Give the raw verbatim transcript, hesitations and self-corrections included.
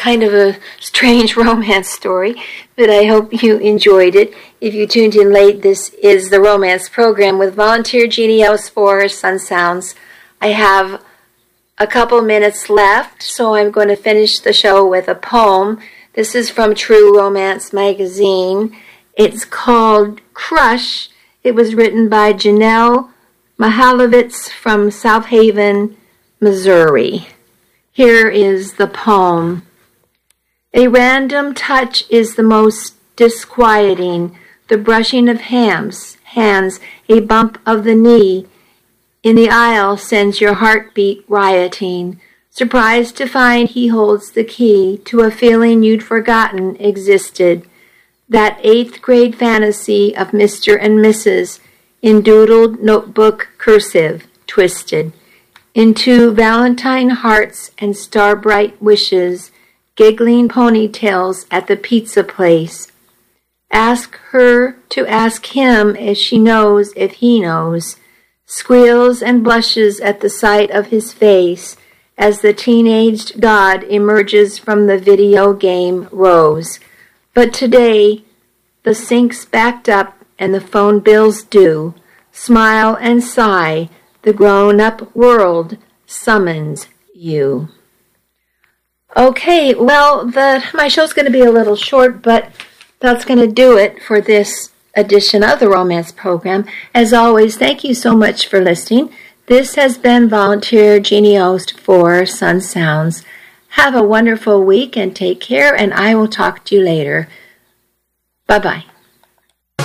kind of a strange romance story, but I hope you enjoyed it. If you tuned in late, this is the Romance Program with Volunteer Genios for Sun Sounds. I have a couple minutes left, so I'm going to finish the show with a poem. This is from True Romance Magazine. It's called Crush. It was written by Janelle Mahalovitz from South Haven, Missouri. Here is the poem. A random touch is the most disquieting, the brushing of hands, hands, a bump of the knee in the aisle sends your heartbeat rioting, surprised to find he holds the key to a feeling you'd forgotten existed, that eighth grade fantasy of Mister and Missus in doodled notebook cursive, twisted into Valentine hearts and star-bright wishes, giggling ponytails at the pizza place. Ask her to ask him if she knows if he knows, squeals and blushes at the sight of his face as the teenaged god emerges from the video game Rose. But today, the sink's backed up and the phone bills due. Smile and sigh, the grown-up world summons you. Okay, well, the my show's going to be a little short, but that's going to do it for this edition of the Romance Program. As always, thank you so much for listening. This has been Volunteer Genios for Sun Sounds. Have a wonderful week and take care, and I will talk to you later. Bye-bye.